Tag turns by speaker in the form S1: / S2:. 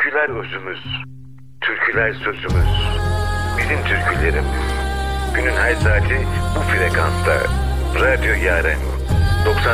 S1: Türküler özümüz, türküler sözümüz. Bizim türkülerimiz. Günün her saati bu frekansta. Radyo Yaren 90